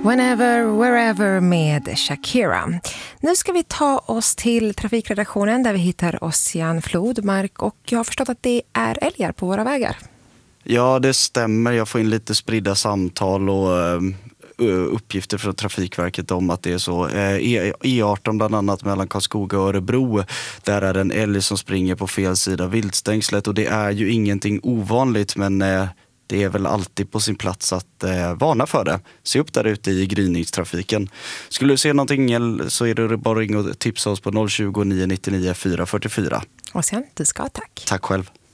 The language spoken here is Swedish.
Whenever, Wherever med Shakira. Nu ska vi ta oss till trafikredaktionen där vi hittar Ossian Flodmark, och jag har förstått att det är älgar på våra vägar. Ja, det stämmer. Jag får in lite spridda samtal och uppgifter från Trafikverket om att det är så. E18 bland annat mellan Karlskoga och Örebro, där är en älg som springer på fel sida av viltstängslet, och det är ju ingenting ovanligt, men det är väl alltid på sin plats att varna för det. Se upp där ute i gryningstrafiken. Skulle du se någonting så är det bara att ringa och tipsa oss på 020 999 444. Och sen, du ska tack. Tack själv.